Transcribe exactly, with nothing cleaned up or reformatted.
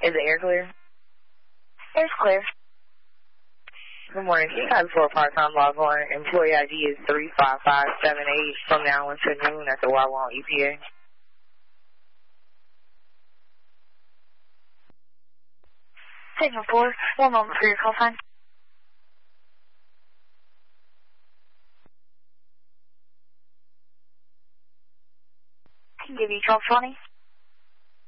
Is the air clear? Air's clear. Good morning. Can you guys for a part-time log on? Employee I D is three five five seven eight from now until noon at the Wawa E P A. Signal four. One moment for your call sign. Can give you twelve twenty.